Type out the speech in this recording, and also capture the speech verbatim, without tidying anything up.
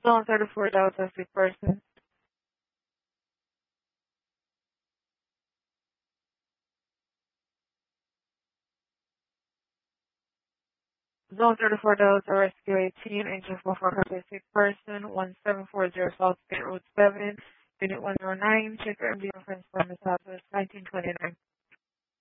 Zone thirty-four, Delta, sick person. Zone thirty-four, Delta, Rescue eighteen, Engine four four, sick person, one seven four zero South State Road seven, Unit one zero nine, check your ambulance from the Southwest nineteen twenty-nine.